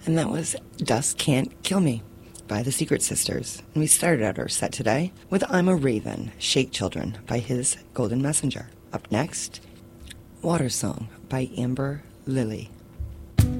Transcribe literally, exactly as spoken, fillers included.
And that was Dust Can't Kill Me by the Secret Sisters. And we started out our set today with I'm a Raven, Shake Children by His Golden Messenger. Up next, Water Song by Amber Lily.